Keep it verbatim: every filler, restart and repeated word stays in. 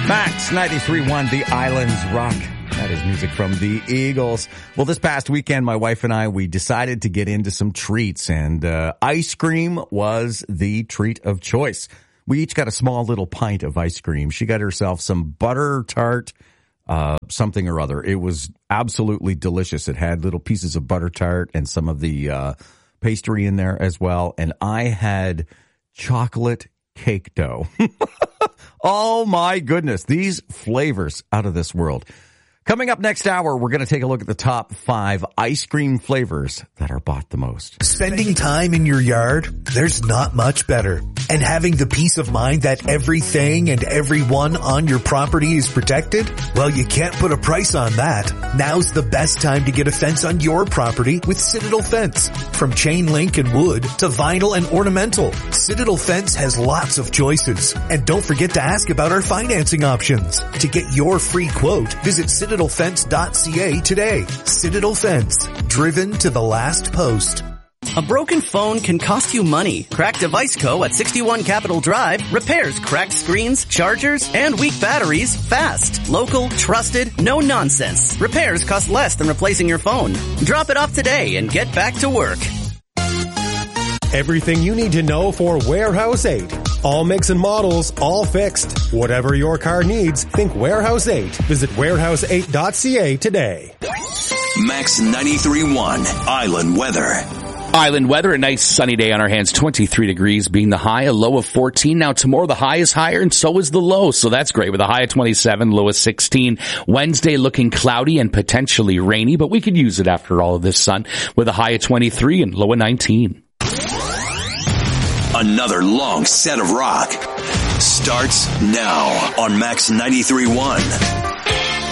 Max ninety-three point one, The Islands Rock. That is music from the Eagles. Well, this past weekend, my wife and I, we decided to get into some treats, and uh, ice cream was the treat of choice. We each got a small little pint of ice cream. She got herself some butter tart, uh, something or other. It was absolutely delicious. It had little pieces of butter tart and some of the uh, pastry in there as well. And I had chocolate cake dough. Oh my goodness. These flavors out of this world. Coming up next hour, we're going to take a look at the top five ice cream flavors that are bought the most. Spending time in your yard, there's not much better. And having the peace of mind that everything and everyone on your property is protected? Well, you can't put a price on that. Now's the best time to get a fence on your property with Citadel Fence. From chain link and wood to vinyl and ornamental, Citadel Fence has lots of choices. And don't forget to ask about our financing options. To get your free quote, visit Citadel Fence dot C A today. Citadel Fence, driven to the last post. A broken phone can cost you money. Cracked Device Co. at sixty-one Capitol Drive repairs cracked screens, chargers, and weak batteries fast. Local, trusted, no nonsense. Repairs cost less than replacing your phone. Drop it off today and get back to work. Everything you need to know for Warehouse eight. All makes and models, all fixed. Whatever your car needs, think Warehouse eight. Visit warehouse eight dot C A today. Max ninety-three point one, Island Weather. Island weather, a nice sunny day on our hands, twenty-three degrees being the high, a low of fourteen. Now tomorrow the high is higher and so is the low, so that's great with a high of twenty-seven, low of sixteen. Wednesday looking cloudy and potentially rainy, but we could use it after all of this sun with a high of twenty-three and low of nineteen. Another long set of rock starts now on Max ninety-three point one.